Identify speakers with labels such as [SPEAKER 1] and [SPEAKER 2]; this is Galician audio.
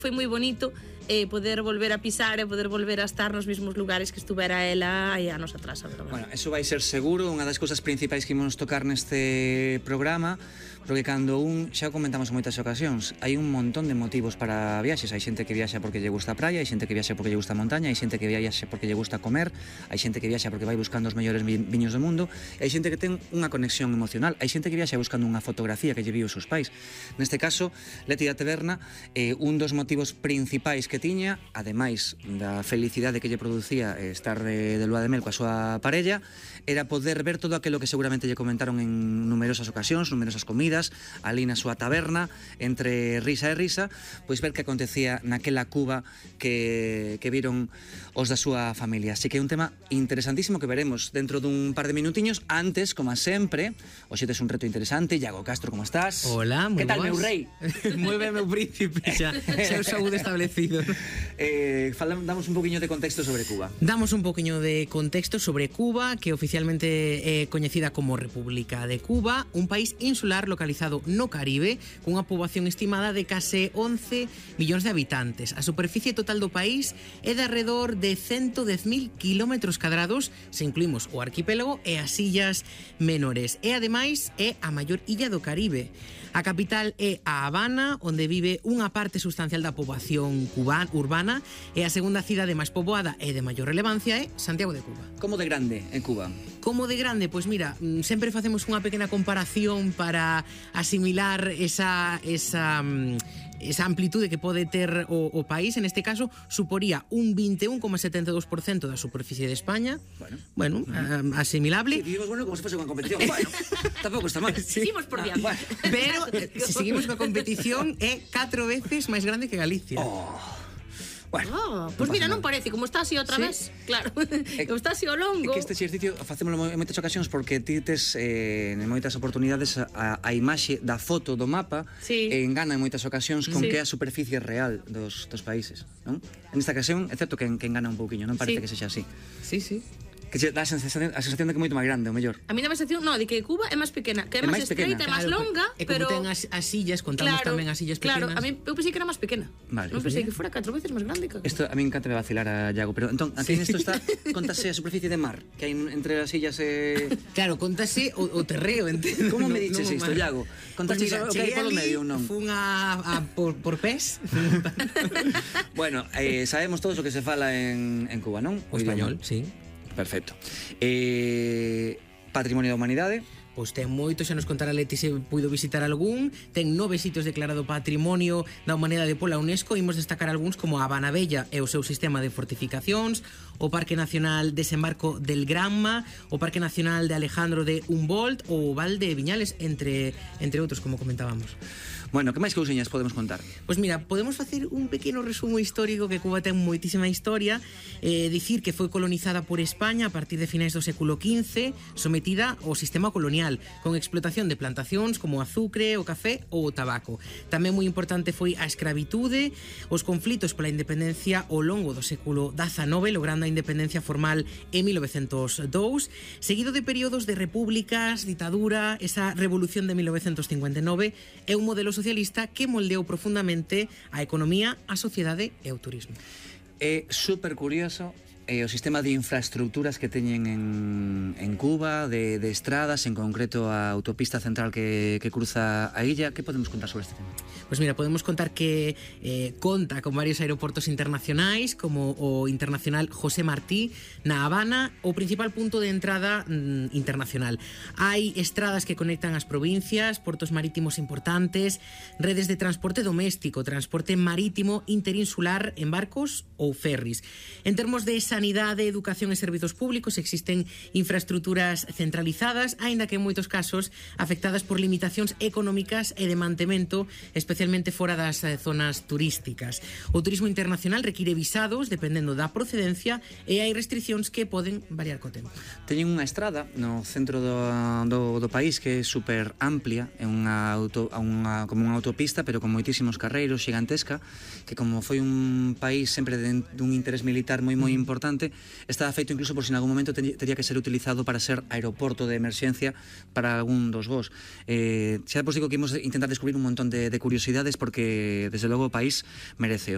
[SPEAKER 1] foi moi bonito poder volver a pisar e poder volver a estar nos mesmos lugares que estuvera ela hai anos atrás, a verdade.
[SPEAKER 2] Bueno, eso vai ser seguro unha das cousas principais que imos tocar neste programa, porque cando xa o comentamos en moitas ocasións, hai un montón de motivos para viaxes. Hai xente que viaxa porque lle gusta a praia, hai xente que viaxa porque lle gusta a montaña, hai xente que viaxa porque lle gusta comer, hai xente que viaxa porque vai buscando os mellores viños do mundo, e hai xente que ten unha conexión emocional, hai xente que viaxa buscando unha fotografía que lle viu os seus pais. Neste caso, Leti da Taberna, un dos motivos principais que tiña, ademais da felicidade que lle producía estar de lua de mel coa súa parella, era poder ver todo aquilo que seguramente lle comentaron en numerosas ocasións, numerosas comidas, ali na súa taberna, entre risa e risa, pois ver que acontecía naquela Cuba que viron os da súa familia. Así que é un tema interesantísimo que veremos dentro dun par de minutiños. Antes, como sempre, hoxe tes un reto interesante. Iago Castro, como estás?
[SPEAKER 3] Hola, moi
[SPEAKER 2] boas. Que tal, meu rei?
[SPEAKER 3] Moi ben, meu príncipe, xa o saúde establecido.
[SPEAKER 2] Damos un poquinho de contexto sobre Cuba.
[SPEAKER 3] Damos un poquinho de contexto sobre Cuba, que oficialmente é coñecida como República de Cuba, un país insular localizado no Caribe, cunha poboación estimada de case 11 millóns de habitantes. A superficie total do país é de alrededor de 110.000 kilómetros cadrados, se incluímos o arquipélago e as illas menores. E ademais é a maior illa do Caribe. A capital é a Habana, onde vive unha parte sustancial da poboación urbana, e a segunda cidade máis poboada e de maior relevancia é Santiago de Cuba.
[SPEAKER 2] Como de grande é Cuba?
[SPEAKER 3] Como de grande? Pois mira, sempre facemos unha pequena comparación para asimilar esa amplitude que pode ter o país. En este caso, suporía un 21,72% da superficie de España. Bueno, asimilable.
[SPEAKER 2] Sí, digamos, bueno, como se fose unha competición. Bueno, tampouco está mal.
[SPEAKER 1] Seguimos por diante.
[SPEAKER 3] Pero, se seguimos coa competición, é 4 veces máis grande que Galicia.
[SPEAKER 2] Bueno,
[SPEAKER 1] pois mira, non parece, como está así outra vez. Claro, como está así ao longo.
[SPEAKER 2] É que este exercicio facémolo en moitas ocasións porque ti tes en moitas oportunidades a imaxe da foto do mapa e engana en moitas ocasións con que é a superficie real dos países, non? En esta ocasión é certo que engana un pouquiño, non parece que sexa así.
[SPEAKER 3] Sí.
[SPEAKER 2] Que dá a sensación de que é moito máis grande, o mellor.
[SPEAKER 1] A mí dá a sensación, de que Cuba é máis pequena, que é máis estreita, é máis longa,
[SPEAKER 3] pero... E como ten as illas, contamos tamén as illas pequenas.
[SPEAKER 1] Claro, a mí eu pensei que era máis pequena.
[SPEAKER 2] Vale.
[SPEAKER 1] Non pensei que fora 4 veces máis grande que...
[SPEAKER 2] Isto a mí encanta vacilar a Iago, pero entón, aquí en isto está, contase a superficie de mar que hai entre as illas e...
[SPEAKER 3] Claro, contase o terreo, entendo.
[SPEAKER 2] Como me dices isto, Iago? Contase o que hai polo medio, non?
[SPEAKER 3] Fun por pés.
[SPEAKER 2] Bueno, sabemos todos o que se fala en Cuba, non?
[SPEAKER 3] O español, sí.
[SPEAKER 2] Perfecto. Patrimonio da Humanidade.
[SPEAKER 3] Pois ten moito, xa nos contará Leti se puido visitar algún. Ten 9 sitios declarado Patrimonio da Humanidade pola UNESCO. Imos destacar algúns como a Habana Bella e o seu sistema de fortificacións, o Parque Nacional Desembarco del Granma, o Parque Nacional de Alejandro de Humboldt ou o Val de Viñales, entre outros, como comentábamos.
[SPEAKER 2] Bueno, que máis cousiñas podemos contar?
[SPEAKER 3] Pois mira, podemos facer un pequeno resumo histórico, que Cuba ten moitísima historia. Dicir que foi colonizada por España a partir de finais do século XV, sometida ao sistema colonial, con explotación de plantacións como o azucre, o café ou o tabaco. Tamén moi importante foi a escravitude, os conflitos pola independencia ao longo do século XIX, logrando a independencia formal en 1902, seguido de períodos de repúblicas, ditadura, esa revolución de 1959 e un modelo socialista que moldeou profundamente a economía, a sociedade e o turismo.
[SPEAKER 2] É super curioso o sistema de infraestructuras que teñen en Cuba, de estradas, en concreto a autopista central que cruza a illa. Que podemos contar sobre este tema?
[SPEAKER 3] Pois mira, podemos contar que conta con varios aeroportos internacionais, como o Internacional José Martí na Habana, o principal punto de entrada internacional. Hai estradas que conectan as provincias, portos marítimos importantes, redes de transporte doméstico, transporte marítimo interinsular en barcos ou ferries. En termos de sanidade, educación e servizos públicos existen infraestructuras centralizadas, aínda que en moitos casos afectadas por limitacións económicas e de mantemento, especialmente fora das zonas turísticas. O turismo internacional require visados dependendo da procedencia e hai restriccións que poden variar co tempo.
[SPEAKER 2] Teñen unha estrada no centro do país que é super amplia, é como unha autopista, pero con moitísimos carreiros, gigantesca, que como foi un país sempre dun interés militar moi importante, estaba feito incluso por si en algún momento tería que ser utilizado para ser aeroporto de emerxencia para algún dos voos. Xa depois digo que imos intentar descubrir un montón de curiosidades porque desde logo o país mereceo.